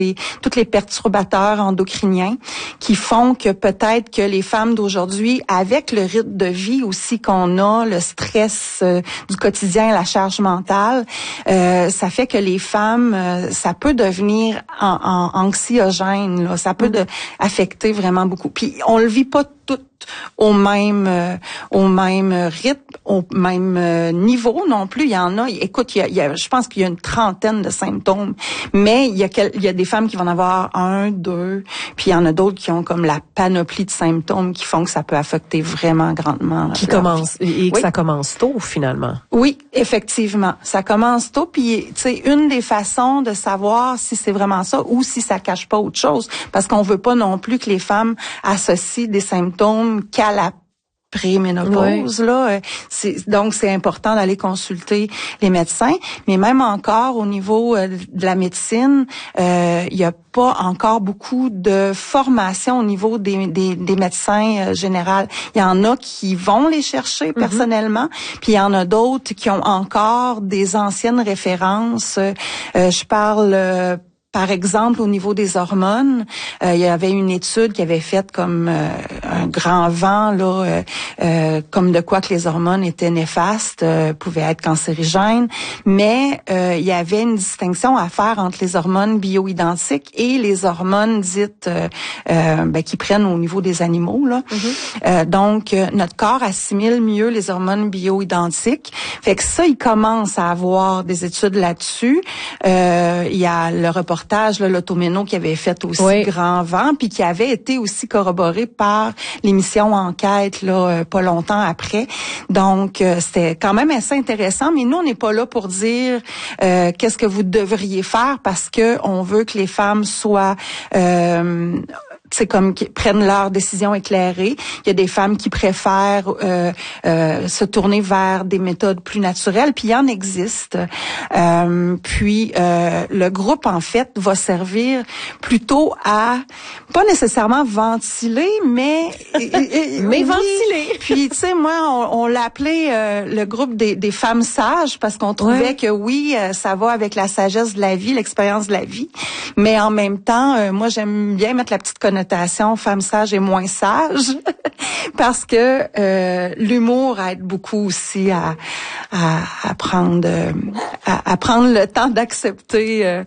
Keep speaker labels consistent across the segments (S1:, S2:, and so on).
S1: tous les perturbateurs endocriniens qui font que peut-être que les femmes d'aujourd'hui, avec le rythme de vie aussi qu'on a, le stress du quotidien, la charge mentale, ça fait que les femmes, ça peut devenir anxiogène, là. Ça peut affecter vraiment beaucoup. Puis on le vit pas toutes au même rythme, au même niveau non plus. Il y en a. Écoute, je pense qu'il y a une trentaine de symptômes, mais il y a des femmes qui vont en avoir 1, 2, puis il y en a d'autres qui ont comme la panoplie de symptômes qui font que ça peut affecter vraiment grandement.
S2: Ça commence tôt finalement.
S1: Oui, effectivement, ça commence tôt. Puis tu sais, une des façons de savoir si c'est vraiment ça ou si ça cache pas autre chose, parce qu'on veut pas non plus que les femmes associent des symptômes qu'à la préménopause, là. Donc, c'est important d'aller consulter les médecins. Mais même encore, au niveau de la médecine, il y a pas encore beaucoup de formation au niveau des médecins généraux. Il y en a qui vont les chercher personnellement, puis il y en a d'autres qui ont encore des anciennes références. Je parle par exemple, au niveau des hormones, il y avait une étude qui avait fait comme un grand vent, là, comme de quoi que les hormones étaient néfastes, pouvaient être cancérigènes, mais il y avait une distinction à faire entre les hormones bioidentiques et les hormones dites qui prennent au niveau des animaux, là. Donc, notre corps assimile mieux les hormones bioidentiques. Fait que ça, il commence à avoir des études là-dessus. Il y a le reportage l'Automéno qui avait fait aussi grand vent, puis qui avait été aussi corroboré par l'émission Enquête là pas longtemps après. Donc c'était quand même assez intéressant, mais nous on n'est pas là pour dire qu'est-ce que vous devriez faire, parce que on veut que les femmes soient c'est comme qui prennent leurs décisions éclairées. Il y a des femmes qui préfèrent se tourner vers des méthodes plus naturelles, puis il y en existe. Puis le groupe en fait va servir plutôt à pas nécessairement ventiler, mais
S2: ventiler.
S1: Puis tu sais, moi on l'a appelé le groupe des femmes sages, parce qu'on trouvait que ça va avec la sagesse de la vie, l'expérience de la vie, mais en même temps moi j'aime bien mettre la petite connotation femme sage et moins sage parce que l'humour aide beaucoup aussi à prendre le temps d'accepter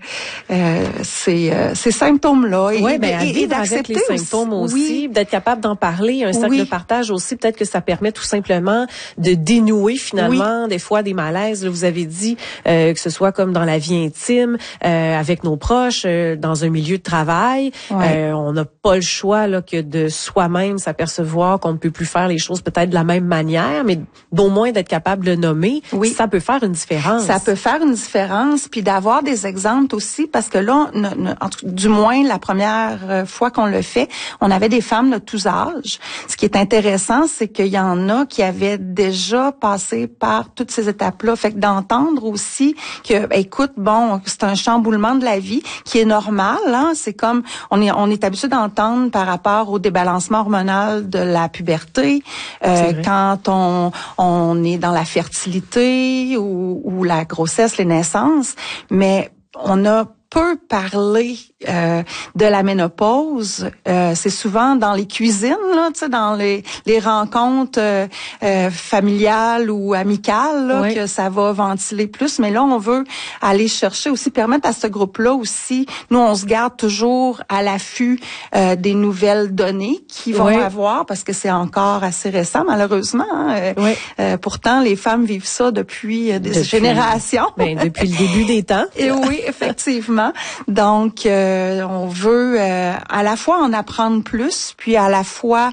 S1: ces symptômes-là
S2: et d'accepter les symptômes aussi, d'être capable d'en parler, un cercle de partage aussi, peut-être que ça permet tout simplement de dénouer finalement des fois des malaises. Là, vous avez dit que ce soit comme dans la vie intime, avec nos proches, dans un milieu de travail, on n'a pas le choix là que de soi-même s'apercevoir qu'on ne peut plus faire les choses peut-être de la même manière, mais d'au moins d'être capable de le nommer, ça peut faire une différence.
S1: Ça peut faire une différence, puis d'avoir des exemples aussi, parce que là, du moins la première fois qu'on le fait, on avait des femmes de tous âges. Ce qui est intéressant, c'est qu'il y en a qui avaient déjà passé par toutes ces étapes-là. Fait que d'entendre aussi que, écoute, bon, c'est un chamboulement de la vie qui est normal, hein. C'est comme, on est habitué d'entendre par rapport au débalancement hormonal de la puberté, quand on est dans la fertilité ou la grossesse, les naissances, mais on a peu parler de la ménopause. C'est souvent dans les cuisines, là, tu sais, dans les rencontres familiales ou amicales là, que ça va ventiler plus. Mais là, on veut aller chercher aussi, permettre à ce groupe-là aussi. Nous, on se garde toujours à l'affût des nouvelles données qu'ils vont avoir, parce que c'est encore assez récent, malheureusement. Hein. Pourtant, les femmes vivent ça depuis des générations.
S2: Depuis le début des temps.
S1: Et oui, effectivement. Donc, on veut à la fois en apprendre plus, puis à la fois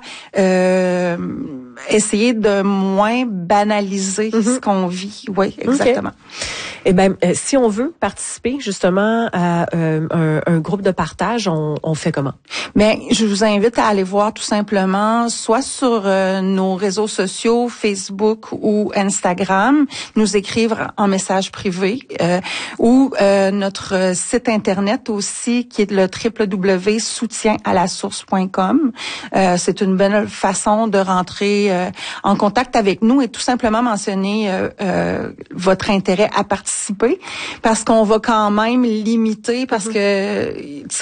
S1: essayer de moins banaliser ce qu'on vit. Oui, exactement.
S2: Eh ben, si on veut participer justement à un groupe de partage, on fait comment?
S1: Ben, je vous invite à aller voir tout simplement, soit sur nos réseaux sociaux, Facebook ou Instagram, nous écrire en message privé, ou notre site internet aussi, qui est le www.soutienalasource.com. C'est une bonne façon de rentrer entrer en contact avec nous et tout simplement mentionner votre intérêt à participer, parce qu'on va quand même limiter, parce que